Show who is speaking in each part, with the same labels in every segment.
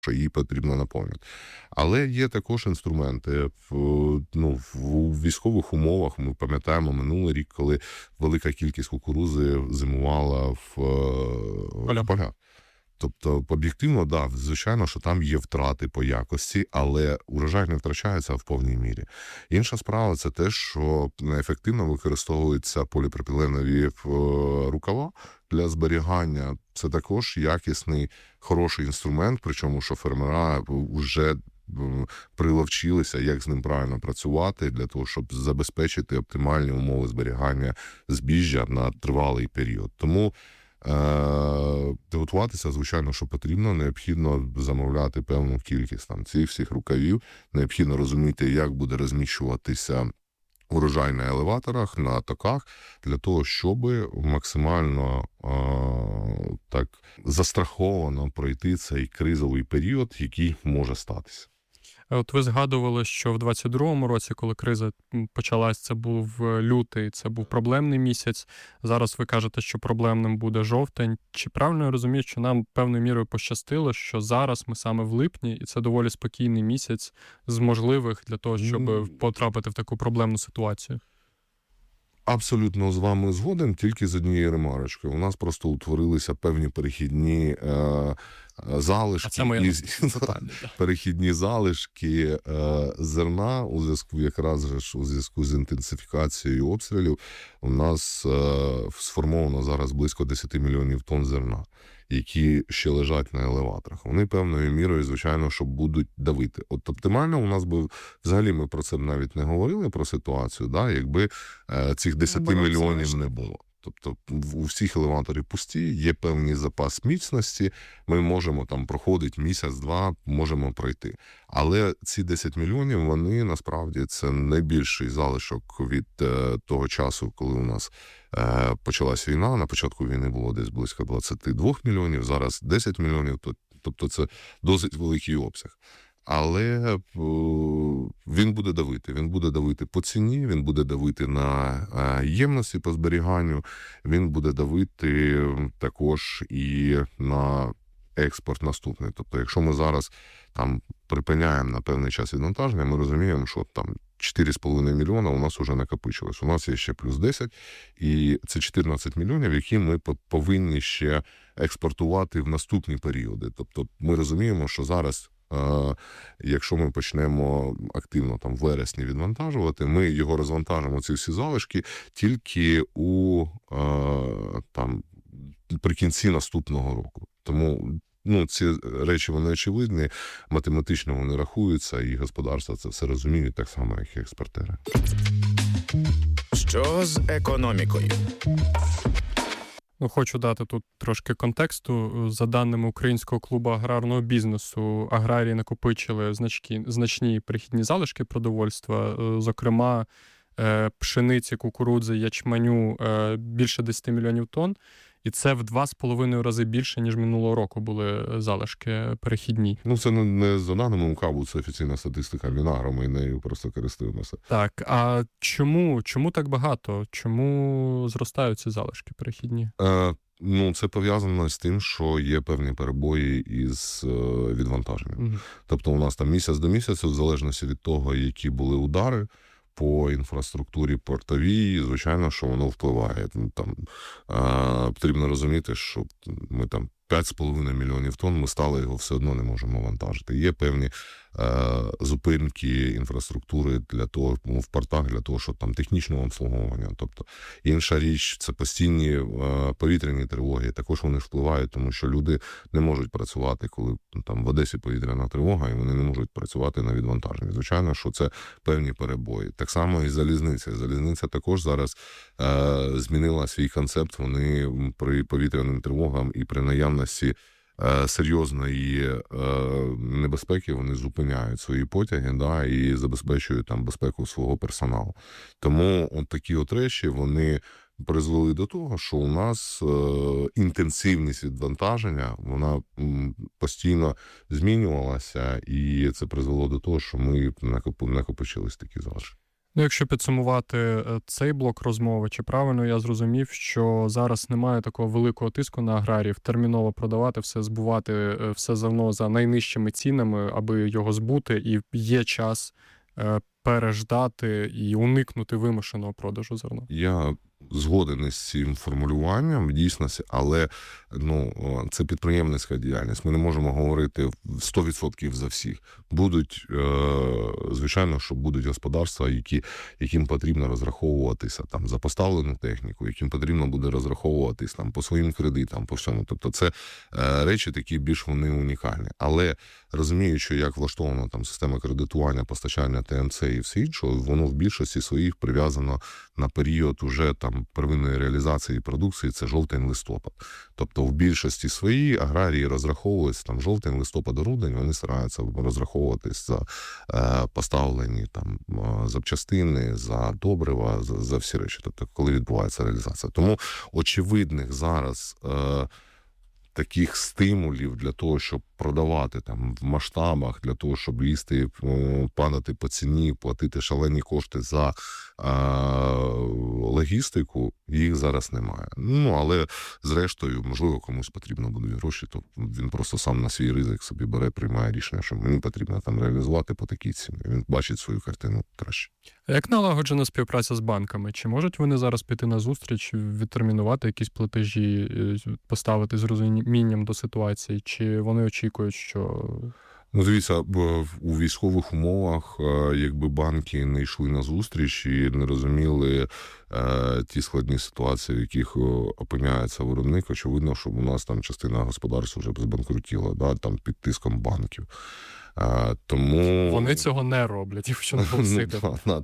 Speaker 1: що її потрібно наповнювати. Але є також інструменти в військових умовах. Ми пам'ятаємо минулий рік, коли велика кількість кукурузи зимувала в полях. Тобто, об'єктивно, да, звичайно, що там є втрати по якості, але урожай не втрачається в повній мірі. Інша справа – це те, що ефективно використовуються поліпропіленові рукава для зберігання. Це також якісний, хороший інструмент, причому, що фермера вже приловчилися, як з ним правильно працювати, для того, щоб забезпечити оптимальні умови зберігання збіжжя на тривалий період. Тому готуватися, звичайно, що потрібно, необхідно замовляти певну кількість цих всіх рукавів, необхідно розуміти, як буде розміщуватися урожай на елеваторах, на токах, для того, щоб максимально так застраховано пройти цей кризовий період, який може статися.
Speaker 2: От ви згадували, що в 22-му році, коли криза почалась, це був лютий, це був проблемний місяць. Зараз ви кажете, що проблемним буде жовтень. Чи правильно я розумію, що нам певною мірою пощастило, що зараз ми саме в липні, і це доволі спокійний місяць з можливих для того, щоб потрапити в таку проблемну ситуацію?
Speaker 1: Абсолютно з вами згоден, тільки з однією ремарочкою. У нас просто утворилися певні перехідні залишки, перехідні залишки зерна у зв'язку з інтенсифікацією обстрілів. У нас сформовано зараз близько 10 мільйонів тонн зерна, які ще лежать на елеваторах. Вони певною мірою, звичайно, що будуть давити. От оптимально у нас би, взагалі ми про це навіть не говорили, про ситуацію, да, якби цих 10 мільйонів не було. Тобто у всіх елеваторів пусті, є певний запас міцності, ми можемо там проходити місяць-два, можемо пройти. Але ці 10 мільйонів, вони насправді це найбільший залишок від того часу, коли у нас почалась війна. На початку війни було десь близько 22 мільйонів, зараз 10 мільйонів, тобто це досить великий обсяг. Але він буде давити по ціні, він буде давити на ємності по зберіганню, він буде давити також і на експорт наступний. Тобто, якщо ми зараз там припиняємо на певний час відвантаження, ми розуміємо, що там 4,5 мільйона у нас вже накопичилось. У нас є ще плюс 10, і це 14 мільйонів, які ми повинні ще експортувати в наступні періоди. Тобто, ми розуміємо, що зараз якщо ми почнемо активно там в вересні відвантажувати, ми його розвантажимо, ці всі залишки, тільки при кінці наступного року. Тому ці речі, вони очевидні, математично вони рахуються, і господарство це все розуміють, так само, як і експортери.
Speaker 3: Що з економікою?
Speaker 2: Хочу дати тут трошки контексту. За даними Українського клубу аграрного бізнесу, аграрії накопичили значні перехідні залишки продовольства, зокрема пшениці, кукурудзи, ячменю більше 10 мільйонів тонн. І це в 2,5 рази більше, ніж минулого року були залишки перехідні.
Speaker 1: Це не за даними УКАБу, це офіційна статистика Мінагро, ми нею просто користуємося.
Speaker 2: Так, а чому так багато? Чому зростають ці залишки перехідні?
Speaker 1: Це пов'язано з тим, що є певні перебої із відвантаженням. Угу. Тобто у нас там місяць до місяця, в залежності від того, які були удари по інфраструктурі портовій, звичайно, що воно впливає. Потрібно розуміти, що ми там 5,5 мільйонів тонн, ми стали його все одно не можемо вантажити. Є певні зупинки інфраструктури для того, в портах, для того, щоб там технічного обслуговування. Тобто інша річ, це постійні повітряні тривоги, також вони впливають, тому що люди не можуть працювати, коли там в Одесі повітряна тривога, і вони не можуть працювати на відвантаженні. Звичайно, що це певні перебої. Так само і залізниця. Залізниця також зараз змінила свій концепт. Вони при повітряним тривогам і при наявності серйозної небезпеки вони зупиняють свої потяги, і забезпечують там безпеку свого персоналу. Тому от такі от речі, вони призвели до того, що у нас інтенсивність відвантаження, вона постійно змінювалася, і це призвело до того, що ми накопичились такі залишки.
Speaker 2: Ну, якщо підсумувати цей блок розмови, чи правильно я зрозумів, що зараз немає такого великого тиску на аграріїв терміново продавати все, збувати все зерно за найнижчими цінами, аби його збути, і є час переждати і уникнути вимушеного продажу зерна?
Speaker 1: Я згоден із цим формулюванням в дійсності, але це підприємницька діяльність. Ми не можемо говорити 100% за всіх. Будуть, звичайно, що будуть господарства, яким потрібно розраховуватися там за поставлену техніку, яким потрібно буде розраховуватись там по своїм кредитам, по всьому. Тобто це речі такі більш вони унікальні. Але розуміючи, як влаштована там система кредитування, постачання ТМЦ і все інше, воно в більшості своїх прив'язано на період уже там первинної реалізації продукції, це жовтень-листопад. Тобто в більшості своїй аграрії розраховуються там жовтень, листопад, грудень, вони стараються розраховуватись за поставлені там запчастини, за добрива, за всі речі, тобто коли відбувається реалізація. Тому очевидних зараз таких стимулів для того, щоб продавати там в масштабах, для того, щоб лізти, падати по ціні, платити шалені кошти за логістику, їх зараз немає. Але зрештою, можливо, комусь потрібно будуть гроші, то він просто сам на свій ризик собі бере, приймає рішення, що мені потрібно там реалізувати по такій ціні. Він бачить свою картину краще.
Speaker 2: А як налагоджена співпраця з банками? Чи можуть вони зараз піти на зустріч, відтермінувати якісь платежі, поставити з розумінням до ситуації? Чи вони очікують, що...
Speaker 1: Дивіться, у військових умовах, якби банки не йшли на зустріч і не розуміли ті складні ситуації, в яких опиняється виробник, очевидно, що у нас там частина господарства вже збанкрутіла, да, там під тиском банків. Тому
Speaker 2: вони цього не роблять, якщо не просити.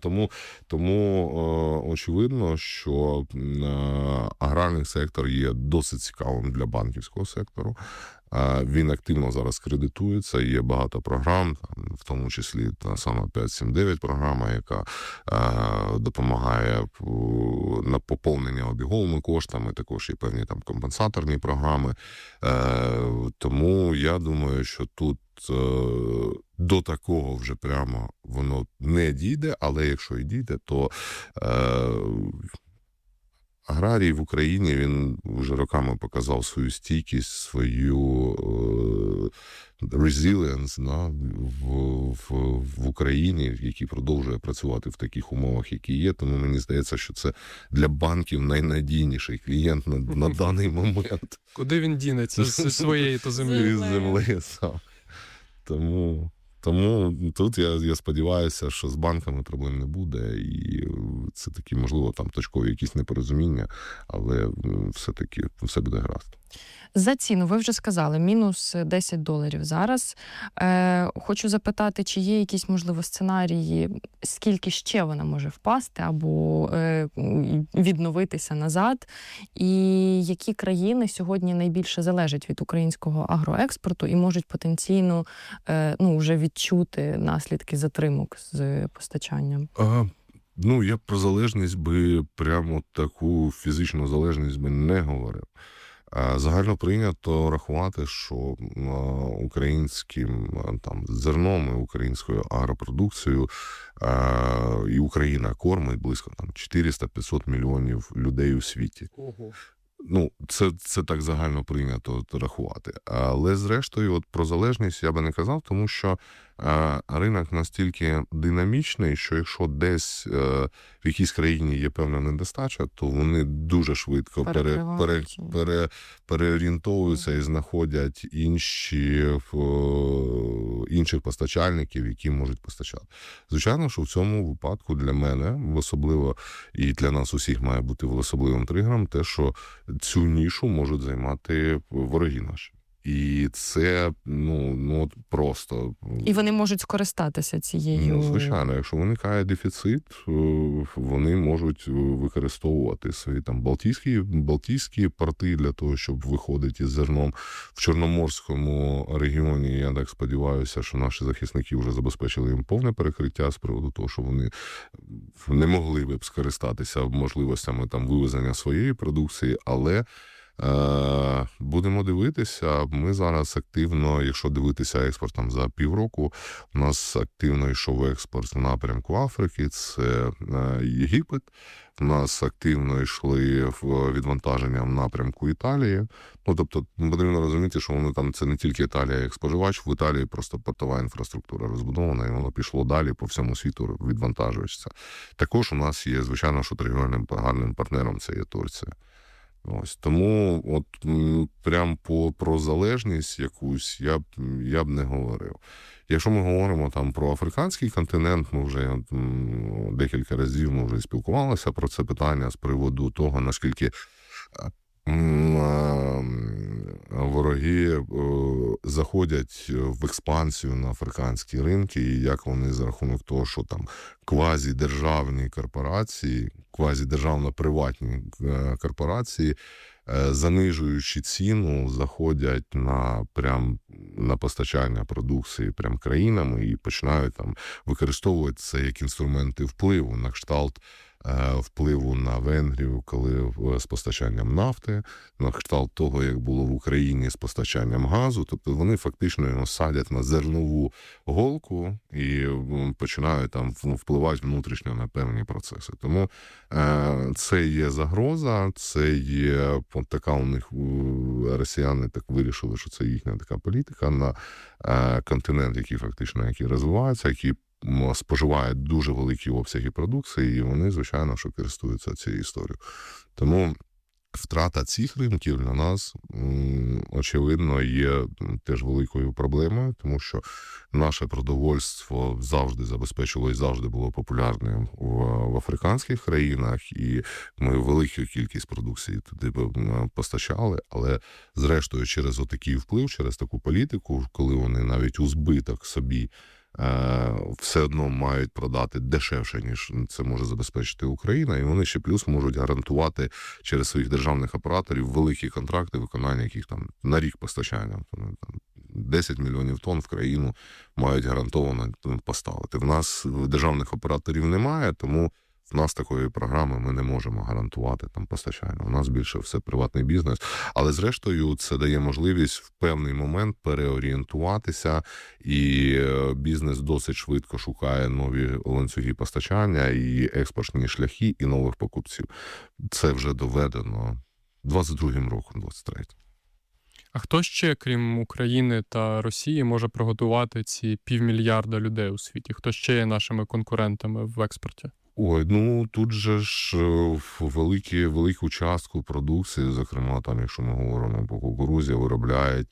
Speaker 1: Тому очевидно, що аграрний сектор є досить цікавим для банківського сектору. Він активно зараз кредитується, є багато програм, в тому числі та сама 579 програма, яка допомагає на поповнення обіговими коштами, також є певні там компенсаторні програми. Тому я думаю, що тут до такого вже прямо воно не дійде, але якщо і дійде, то аграрій в Україні, він вже роками показав свою стійкість, свою resilience в Україні, який продовжує працювати в таких умовах, які є. Тому мені здається, що це для банків найнадійніший клієнт на даний момент.
Speaker 2: Куди він дінеться зі своєї то землі?
Speaker 1: Землі, сам. Тому тут я сподіваюся, що з банками проблем не буде, і це такі, можливо, там точкові якісь непорозуміння, але все-таки все буде гаразд.
Speaker 3: За ціну, ви вже сказали, мінус $10 зараз. Хочу запитати, чи є якісь, можливо, сценарії, скільки ще вона може впасти або відновитися назад, і які країни сьогодні найбільше залежать від українського агроекспорту і можуть потенційно вже відчути наслідки затримок з постачанням?
Speaker 1: Я про залежність би, прямо таку фізичну залежність би не говорив. Загально прийнято рахувати, що українським там зерном і українською агропродукцією і Україна кормить близько там 400-500 мільйонів людей у світі.
Speaker 2: Ого.
Speaker 1: Це так загально прийнято рахувати. Але зрештою, от про залежність я би не казав, тому що ринок настільки динамічний, що якщо десь в якійсь країні є певна недостача, то вони дуже швидко переорієнтовуються і знаходять інших постачальників, які можуть постачати. Звичайно, що в цьому випадку для мене, особливо і для нас усіх має бути особливим тригером, те, що цю нішу можуть займати вороги наші. І це, просто...
Speaker 3: І вони можуть скористатися цією...
Speaker 1: Звичайно, якщо виникає дефіцит, вони можуть використовувати свої там балтійські порти для того, щоб виходити із зерном. В Чорноморському регіоні, я так сподіваюся, що наші захисники вже забезпечили їм повне перекриття з приводу того, що вони не могли б скористатися можливостями там вивезення своєї продукції, але Будемо дивитися. Ми зараз активно, якщо дивитися експорт там за півроку, у нас активно йшов експорт в напрямку Африки, це Єгипет. У нас активно йшли відвантаження в напрямку Італії. Ну, тобто, потрібно розуміти, що вони там, це не тільки Італія як споживач, в Італії просто портова інфраструктура розбудована, і воно пішло далі по всьому світу відвантажується. Також у нас є, звичайно, що торгівельним гарним партнером це є Турція. Ось, тому от прям про залежність якусь я б не говорив. Якщо ми говоримо там про африканський континент, ми вже декілька разів ми вже спілкувалися про це питання з приводу того, наскільки вороги заходять в експансію на африканські ринки, і як вони за рахунок того, що там квазідержавні корпорації, квазідержавно-приватні корпорації, занижуючи ціну, заходять на постачання продукції прям країнами і починають там використовувати це як інструменти впливу, на кшталт впливу на Венгрію, коли з постачанням нафти, на кшталт того, як було в Україні з постачанням газу. Тобто вони фактично його садять на зернову голку і починають там впливати внутрішньо на певні процеси. Тому це є загроза, це є така у них, росіяни так вирішили, що це їхня така політика на континент, який розвивається, який споживає дуже великі обсяги продукції, і вони, звичайно, що користуються цією історією. Тому втрата цих ринків для нас, очевидно, є теж великою проблемою, тому що наше продовольство завжди забезпечило і завжди було популярним в африканських країнах, і ми велику кількість продукції туди постачали, але зрештою через отакий вплив, через таку політику, коли вони навіть у збиток собі все одно мають продати дешевше, ніж це може забезпечити Україна, і вони ще плюс можуть гарантувати через своїх державних операторів великі контракти, виконання яких там на рік постачання. Там 10 мільйонів тонн в країну мають гарантовано поставити. В нас державних операторів немає, тому в нас такої програми ми не можемо гарантувати там постачання. У нас більше все приватний бізнес. Але зрештою це дає можливість в певний момент переорієнтуватися, і бізнес досить швидко шукає нові ланцюги постачання, і експортні шляхи, і нових покупців. Це вже доведено 22-м роком, 23-м.
Speaker 2: А хто ще, крім України та Росії, може прогодувати ці 500 мільярда людей у світі? Хто ще є нашими конкурентами в експорті?
Speaker 1: Ой, ну тут же ж велику частку продукції, зокрема, там, якщо ми говоримо по кукурузі, виробляють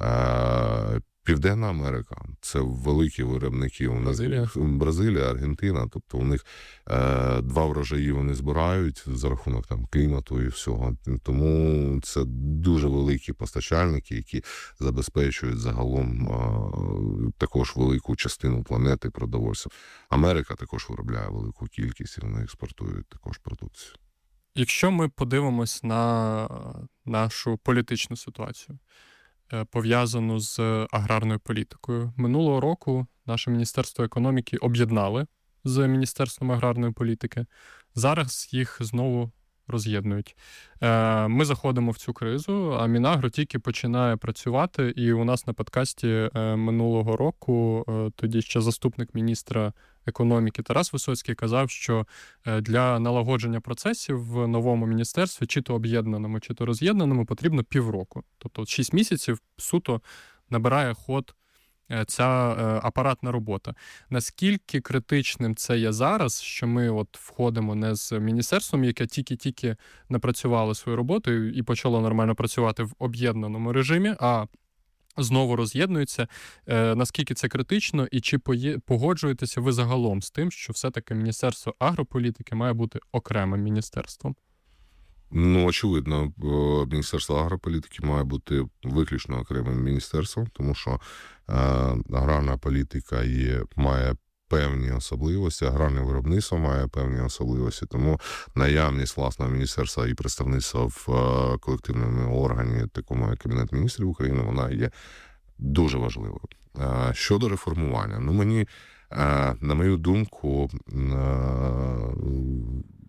Speaker 1: Південна Америка. Це великі виробники. Бразилія, Аргентина. Тобто у них 2 врожаї вони збирають за рахунок там клімату і всього. Тому це дуже великі постачальники, які забезпечують загалом також велику частину планети продовольством. Америка також виробляє велику кількість і вони експортують також продукцію.
Speaker 2: Якщо ми подивимось на нашу політичну ситуацію, пов'язану з аграрною політикою. Минулого року наше Міністерство економіки об'єднали з Міністерством аграрної політики. Зараз їх знову роз'єднують. Ми заходимо в цю кризу, а Мінагро тільки починає працювати, і у нас на подкасті минулого року тоді ще заступник міністра економіки Тарас Висоцький казав, що для налагодження процесів в новому міністерстві, чи то об'єднаному, чи то роз'єднаному, потрібно півроку. Тобто 6 місяців суто набирає ход ця апаратна робота. Наскільки критичним це є зараз, що ми от входимо не з міністерством, яке тільки-тільки напрацювало свою роботу і почало нормально працювати в об'єднаному режимі, а знову роз'єднуються. Наскільки це критично і чи погоджуєтеся ви загалом з тим, що все-таки Міністерство агрополітики має бути окремим міністерством?
Speaker 1: Ну, очевидно, Міністерство агрополітики має бути виключно окремим міністерством, тому що аграрна політика має певні особливості, аграрне виробництво має певні особливості, тому наявність власного міністерства і представництва в колективному органі, такому як Кабінет міністрів України, вона є дуже важливою. Щодо реформування, мені, на мою думку,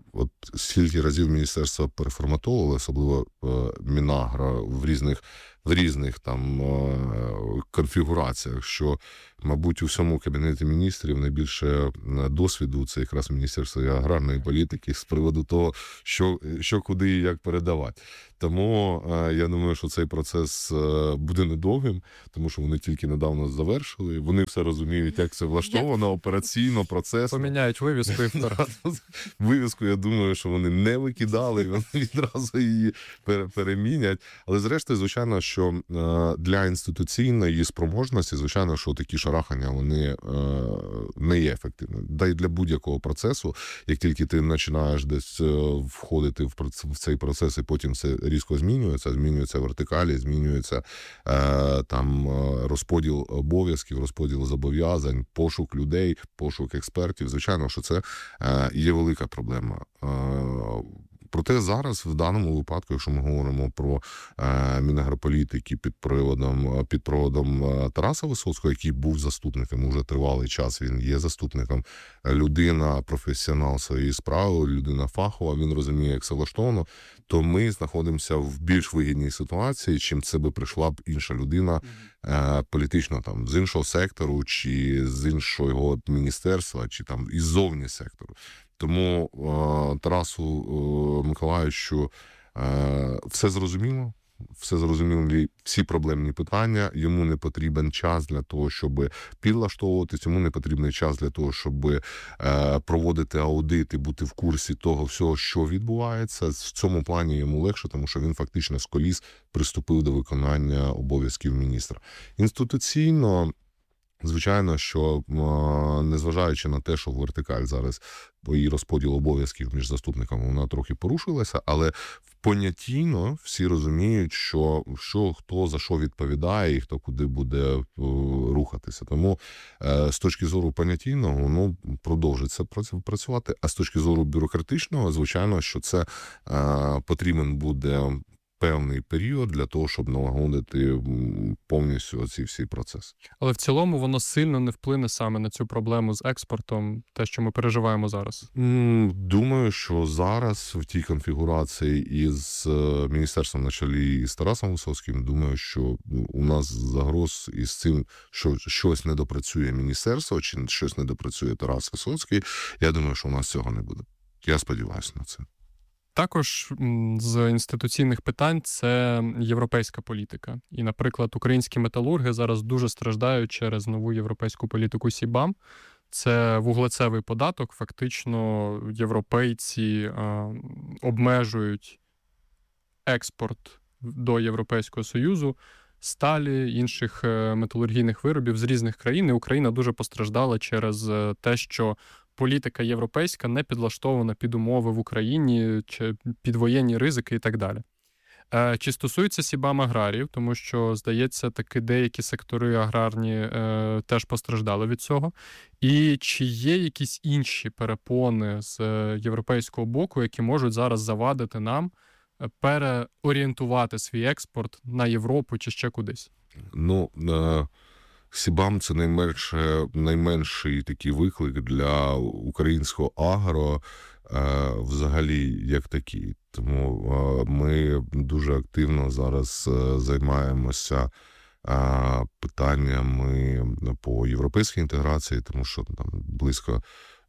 Speaker 1: от стільки разів міністерство переформатовували, особливо Мінагра в різних там конфігураціях, що, мабуть, у всьому Кабінеті міністрів найбільше досвіду це якраз Міністерство аграрної політики з приводу того, що куди і як передавати. Тому я думаю, що цей процес буде недовгим, тому що вони тільки недавно завершили, вони все розуміють, як це влаштовано, операційно, процесно.
Speaker 2: Поміняють вивіску і вперед.
Speaker 1: Вивіску, я думаю, що вони не викидали, вони відразу її перемінять. Але зрештою, звичайно, що для інституційної спроможності, звичайно, що такі шарахання, вони не є ефективними. Да й для будь-якого процесу, як тільки ти починаєш десь входити в цей процес, і потім це різко змінюється вертикалі, змінюється там розподіл обов'язків, розподіл зобов'язань, пошук людей, пошук експертів. Звичайно, що це є велика проблема. Проте зараз, в даному випадку, якщо ми говоримо про мінагрополітики під проводом Тараса Висоцького, який був заступником уже тривалий час, він є заступником, людина, професіонал своєї справи, людина фахова, він розуміє, як це влаштовано, то ми знаходимося в більш вигідній ситуації, чим це би прийшла б інша людина політично там з іншого сектору, чи з іншого міністерства, чи там іззовні сектору. Тому Тарасу Миколайовичу все зрозуміло, всі проблемні питання, йому не потрібен час для того, щоб підлаштовуватись, йому не потрібен час для того, щоб проводити аудит і бути в курсі того всього, що відбувається. В цьому плані йому легше, тому що він фактично з коліс приступив до виконання обов'язків міністра. Інституційно, звичайно, що незважаючи на те, що вертикаль зараз по її розподілу обов'язків між заступниками вона трохи порушилася, але понятійно всі розуміють, що хто за що відповідає і хто куди буде рухатися. Тому з точки зору понятійного, воно продовжиться працювати, а з точки зору бюрократичного, звичайно, що це потрібен буде певний період для того, щоб налагодити повністю оці всі процеси.
Speaker 2: Але в цілому воно сильно не вплине саме на цю проблему з експортом, те, що ми переживаємо зараз?
Speaker 1: Думаю, що зараз в тій конфігурації із міністерством на чолі і з Тарасом Висоцьким, думаю, що у нас загроз із цим, що щось не допрацює міністерство, чи щось не допрацює Тарас Висоцький, я думаю, що у нас цього не буде. Я сподіваюся на це.
Speaker 2: Також з інституційних питань це європейська політика. І, наприклад, українські металурги зараз дуже страждають через нову європейську політику СІБАМ. Це вуглецевий податок. Фактично європейці обмежують експорт до Європейського Союзу сталі, інших металургійних виробів з різних країн. І Україна дуже постраждала через те, що політика європейська не підлаштована під умови в Україні, чи під воєнні ризики і так далі. Чи стосується СІБАМ аграріїв, тому що, здається, таки деякі сектори аграрні теж постраждали від цього. І чи є якісь інші перепони з європейського боку, які можуть зараз завадити нам переорієнтувати свій експорт на Європу чи ще кудись?
Speaker 1: СІБАМ – це найменший такий виклик для українського агро взагалі як такий. Тому ми дуже активно зараз займаємося питаннями по європейській інтеграції, тому що там близько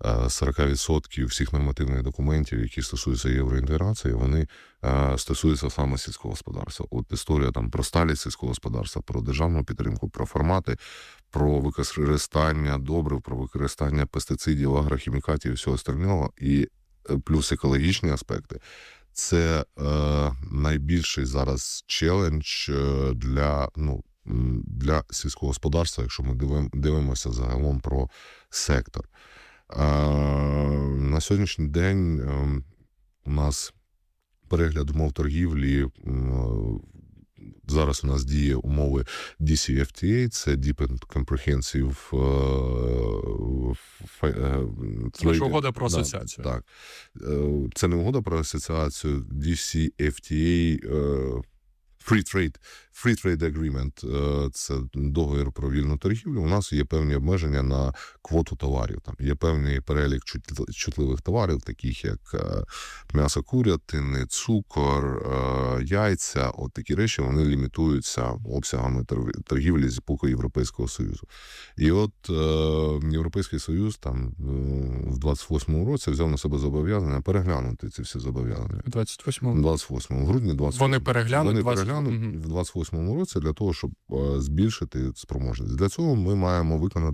Speaker 1: 40% всіх нормативних документів, які стосуються євроінтеграції, вони стосуються саме сільського господарства. От історія там про сталі сільського господарства, про державну підтримку, про формати, про використання добрив, про використання пестицидів, агрохімікатів і всього остального, і плюс екологічні аспекти. Це найбільший зараз челендж для сільського господарства, якщо ми дивимося загалом про сектор. На сьогоднішній день у нас перегляд умов торгівлі, зараз у нас діє умови DCFTA, це Deep and Comprehensive
Speaker 2: Це угода про асоціацію.
Speaker 1: Так. Це не угода про асоціацію, DCFTA Free Trade Agreement – це договір про вільну торгівлю. У нас є певні обмеження на квоту товарів. Там є певний перелік чутливих товарів, таких як м'ясо курятини, цукор, яйця. От такі речі, вони лімітуються обсягами торгівлі з боку Європейського Союзу. І от Європейський Союз там в 28-му році взяв на себе зобов'язання переглянути ці всі зобов'язання.
Speaker 2: В 28-му?
Speaker 1: 28-му, в грудні 28-му.
Speaker 2: Вони переглянуть
Speaker 1: в 28-му році для того, щоб збільшити спроможність. Для цього ми маємо виконати